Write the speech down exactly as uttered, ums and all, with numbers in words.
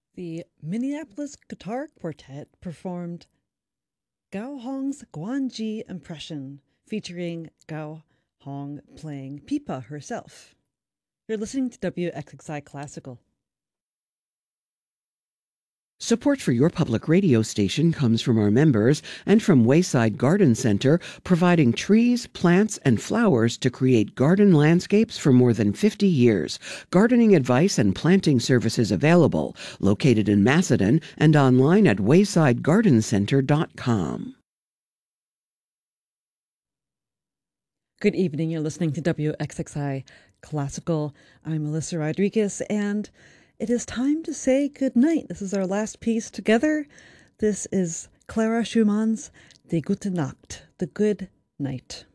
The Minneapolis Guitar Quartet performed Gao Hong's Guanji Impression, featuring Gao Hong playing pipa herself. You're listening to W X X I Classical. Support for your public radio station comes from our members and from Wayside Garden Center, providing trees, plants, and flowers to create garden landscapes for more than fifty years. Gardening advice and planting services available, located in Macedon and online at wayside garden center dot com. Good evening. You're listening to W X X I Classical. I'm Melissa Rodriguez, and it is time to say good night. This is our last piece together. This is Clara Schumann's Die Gute Nacht, the Good Night.